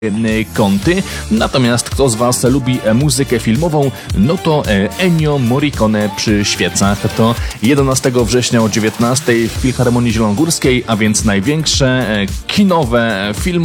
kąty. Natomiast kto z Was lubi muzykę filmową, no to Ennio Morricone przy świecach. To 11 września o 19 w Filharmonii Zielonogórskiej, a więc największe kinowe filmy